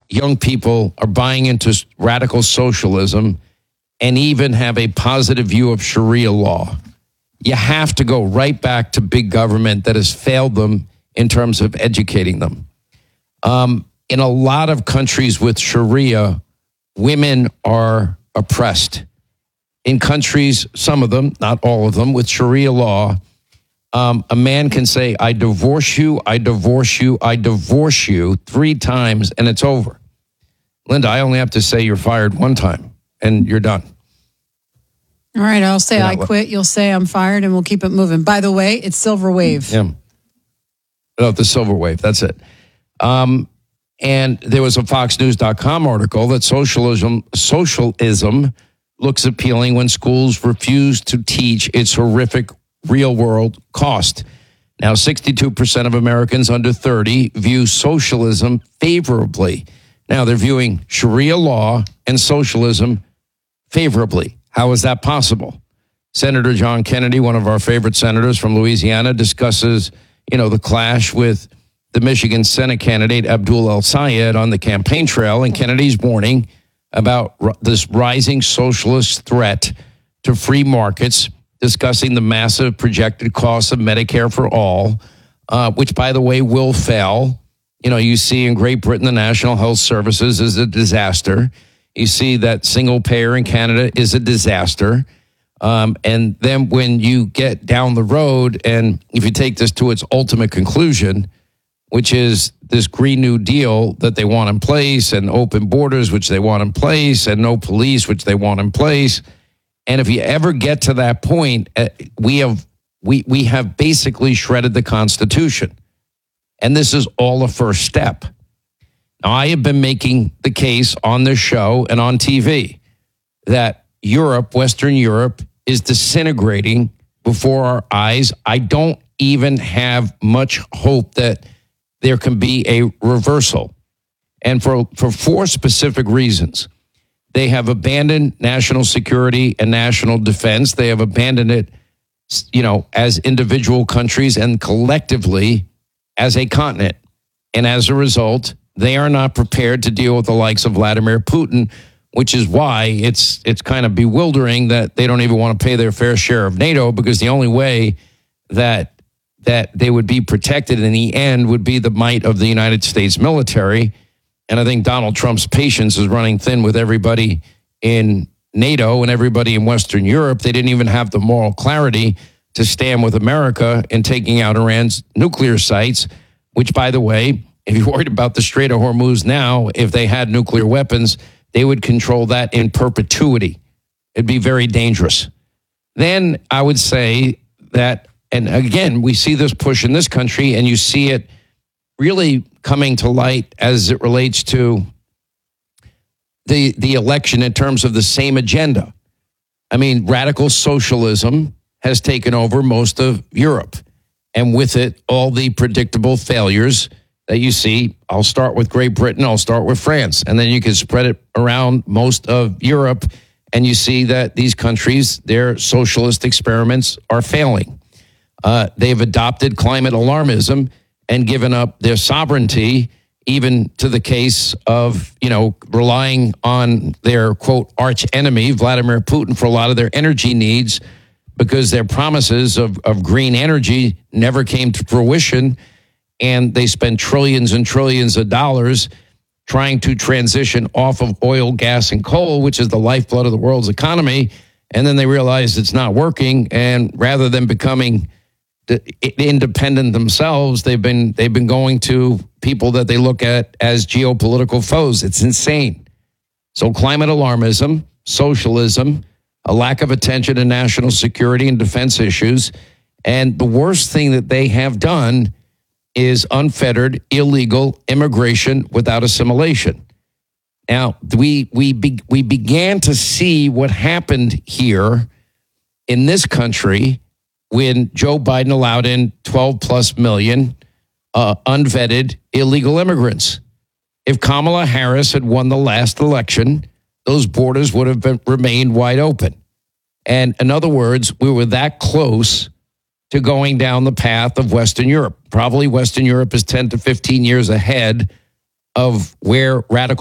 young people are buying into radical socialism and even have a positive view of Sharia law. You have to go right back to big government that has failed them in terms of educating them. In a lot of countries with Sharia, women are oppressed. In countries, some of them, not all of them, with Sharia law, a man can say, I divorce you, I divorce you, I divorce you 3 times, and it's over. Linda, I only have to say you're fired 1 time, and you're done. All right, I'll say I quit. You'll say I'm fired, and we'll keep it moving. By the way, it's Silver Wave. Yeah. No, the Silver Wave, that's it. And there was a FoxNews.com article that socialism looks appealing when schools refuse to teach its horrific real-world cost. Now, 62% of Americans under 30 view socialism favorably. Now, they're viewing Sharia law and socialism favorably. How is that possible? Senator John Kennedy, one of our favorite senators from Louisiana, discusses, the clash with the Michigan Senate candidate Abdul El-Sayed on the campaign trail, and Kennedy's warning about this rising socialist threat to free markets, discussing the massive projected costs of Medicare for all, which, by the way, will fail. You see in Great Britain, the National Health Services is a disaster. You see that single payer in Canada is a disaster. And then when you get down the road, and if you take this to its ultimate conclusion, which is this Green New Deal that they want in place, and open borders, which they want in place, and no police, which they want in place. And if you ever get to that point, we have basically shredded the Constitution. And this is all a first step. Now, I have been making the case on this show and on TV that Europe, Western Europe, is disintegrating before our eyes. I don't even have much hope that there can be a reversal. And for 4 specific reasons. They have abandoned national security and national defense. They have abandoned it, as individual countries and collectively as a continent. And as a result, they are not prepared to deal with the likes of Vladimir Putin, which is why it's kind of bewildering that they don't even want to pay their fair share of NATO, because the only way that they would be protected in the end would be the might of the United States military. And I think Donald Trump's patience is running thin with everybody in NATO and everybody in Western Europe. They didn't even have the moral clarity to stand with America in taking out Iran's nuclear sites, which, by the way, if you're worried about the Strait of Hormuz now, if they had nuclear weapons, they would control that in perpetuity. It'd be very dangerous. Then I would say that, and again, we see this push in this country, and you see it really coming to light as it relates to the election in terms of the same agenda. I mean, radical socialism has taken over most of Europe, and with it, all the predictable failures that you see. I'll start with Great Britain, I'll start with France, and then you can spread it around most of Europe, and you see that these countries, their socialist experiments are failing. They've adopted climate alarmism and given up their sovereignty, even to the case of, relying on their, quote, arch enemy, Vladimir Putin, for a lot of their energy needs, because their promises of green energy never came to fruition. And they spend trillions and trillions of dollars trying to transition off of oil, gas, and coal, which is the lifeblood of the world's economy. And then they realize it's not working. And rather than becoming independent themselves, they've been going to people that they look at as geopolitical foes. It's insane. So climate alarmism, socialism, a lack of attention to national security and defense issues. And the worst thing that they have done is unfettered, illegal immigration without assimilation. Now, we began to see what happened here in this country when Joe Biden allowed in 12 plus million unvetted illegal immigrants. If Kamala Harris had won the last election, those borders would have remained wide open. And in other words, we were that close to going down the path of Western Europe. Probably Western Europe is 10 to 15 years ahead of where radical